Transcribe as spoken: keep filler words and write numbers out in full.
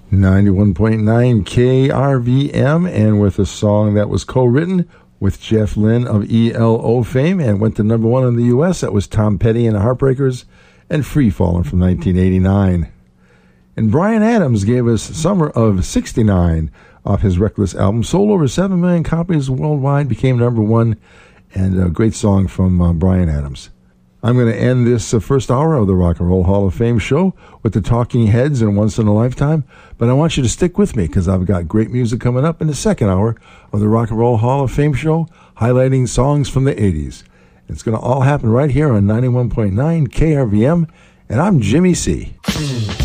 ninety-one point nine K R V M, and with a song that was co-written with Jeff Lynne of E L O fame and went to number one in the U S. That was Tom Petty and the Heartbreakers and Free Fallin' from nineteen eighty-nine. And Bryan Adams gave us Summer of sixty-nine off his Reckless album. Sold over seven million copies worldwide, became number one, and a great song from uh, Bryan Adams. I'm going to end this uh, first hour of the Rock and Roll Hall of Fame show with the Talking Heads and Once in a Lifetime, but I want you to stick with me because I've got great music coming up in the second hour of the Rock and Roll Hall of Fame show, highlighting songs from the eighties. It's going to all happen right here on ninety-one point nine K R V M, and I'm Jimmy C.